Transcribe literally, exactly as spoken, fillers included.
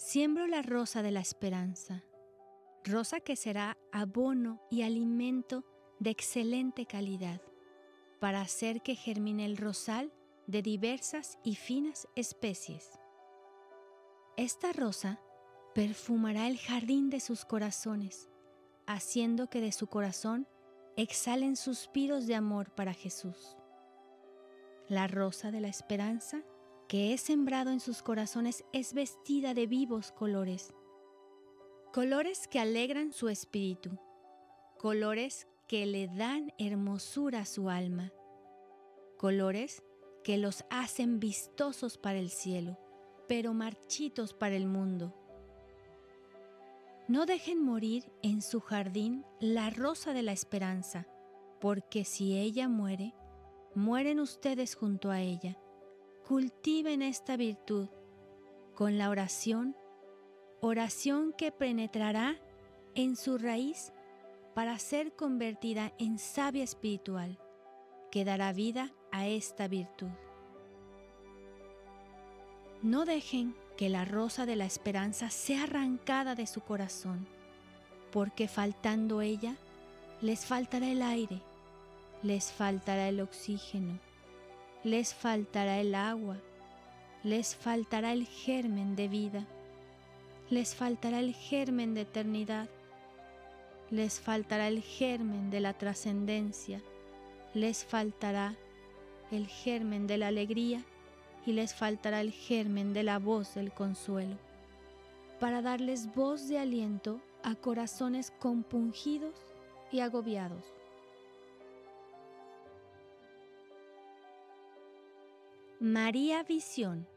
Siembro la rosa de la esperanza, rosa que será abono y alimento de excelente calidad, para hacer que germine el rosal de diversas y finas especies. Esta rosa perfumará el jardín de sus corazones, haciendo que de su corazón exhalen suspiros de amor para Jesús. La rosa de la esperanza que es sembrado en sus corazones es vestida de vivos colores, colores que alegran su espíritu, colores que le dan hermosura a su alma, colores que los hacen vistosos para el cielo, pero marchitos para el mundo. No dejen morir en su jardín la rosa de la esperanza, porque si ella muere, mueren ustedes junto a ella. Cultiven esta virtud con la oración, oración que penetrará en su raíz para ser convertida en savia espiritual, que dará vida a esta virtud. No dejen que la rosa de la esperanza sea arrancada de su corazón, porque faltando ella, les faltará el aire, les faltará el oxígeno, les faltará el agua, les faltará el germen de vida, les faltará el germen de eternidad, les faltará el germen de la trascendencia, les faltará el germen de la alegría y les faltará el germen de la voz del consuelo, para darles voz de aliento a corazones compungidos y agobiados. María Visión.